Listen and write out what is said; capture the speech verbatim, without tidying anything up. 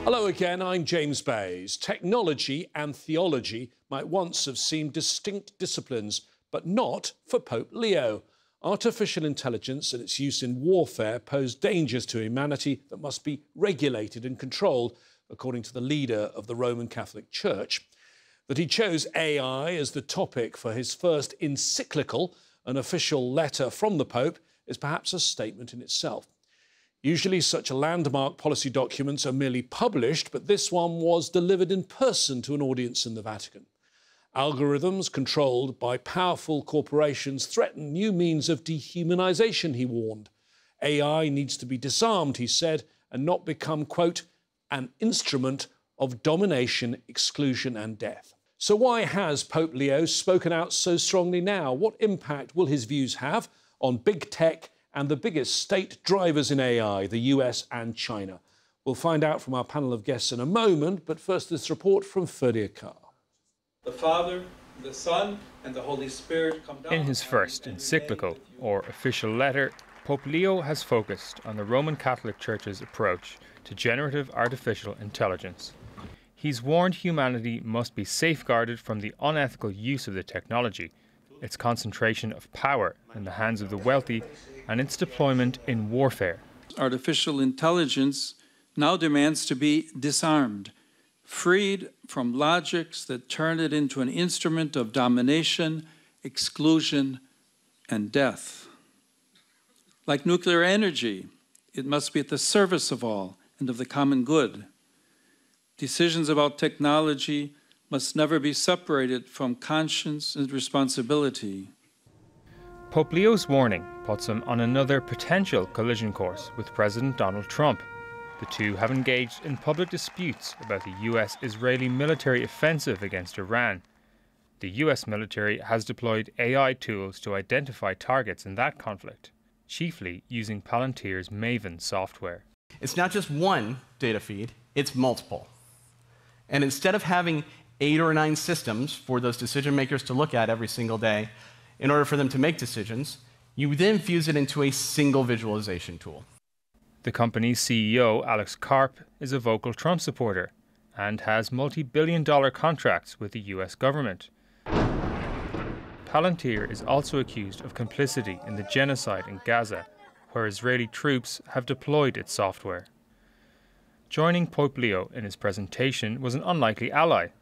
Hello again, I'm James Bays. Technology and theology might once have seemed distinct disciplines, but not for Pope Leo. Artificial intelligence and its use in warfare pose dangers to humanity that must be regulated and controlled, according to the leader of the Roman Catholic Church. That he chose A I as the topic for his first encyclical, an official letter from the Pope, is perhaps a statement in itself. Usually such landmark policy documents are merely published, but this one was delivered in person to an audience in the Vatican. Algorithms controlled by powerful corporations threaten new means of dehumanisation, he warned. A I needs to be disarmed, he said, and not become, quote, an instrument of domination, exclusion and death. So why has Pope Leo spoken out so strongly now? What impact will his views have on big tech and the biggest state drivers in A I, the U S and China? We'll find out from our panel of guests in a moment, but first this report from Ferdy Akar. The Father, the Son, and the Holy Spirit come down. In his first encyclical, or official letter, Pope Leo has focused on the Roman Catholic Church's approach to generative artificial intelligence. He's warned humanity must be safeguarded from the unethical use of the technology, its concentration of power in the hands of the wealthy, and its deployment in warfare. Artificial intelligence now demands to be disarmed, freed from logics that turn it into an instrument of domination, exclusion, and death. Like nuclear energy, it must be at the service of all and of the common good. Decisions about technology must never be separated from conscience and responsibility. Pope Leo's warning puts him on another potential collision course with President Donald Trump. The two have engaged in public disputes about the U S-Israeli military offensive against Iran. The U S military has deployed A I tools to identify targets in that conflict, chiefly using Palantir's Maven software. It's not just one data feed, it's multiple. And instead of having eight or nine systems for those decision makers to look at every single day in order for them to make decisions, you then fuse it into a single visualization tool. The company's C E O, Alex Karp, is a vocal Trump supporter and has multi-billion dollar contracts with the U S government. Palantir is also accused of complicity in the genocide in Gaza, where Israeli troops have deployed its software. Joining Pope Leo in his presentation was an unlikely ally,